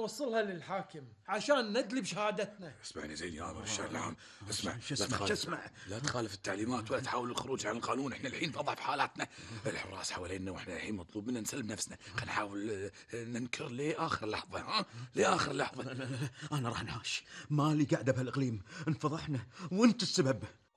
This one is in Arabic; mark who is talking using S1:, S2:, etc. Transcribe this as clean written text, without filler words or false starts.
S1: نوصلها للحاكم عشان ندلي بشهادتنا.
S2: اسمعني زين يا امر الشهر العام، اسمع.
S3: شو اسمع
S2: لا تخالف التعليمات ولا تحاول الخروج عن القانون. احنا الحين في اضعف حالاتنا، الحراس حوالينا واحنا الحين مطلوب منا نسلم نفسنا. خلينا نحاول ننكر لاخر لحظه، لاخر لحظه.
S3: لا انا راح نعاش، مالي قاعده بهالاقليم، انفضحنا وانت السبب.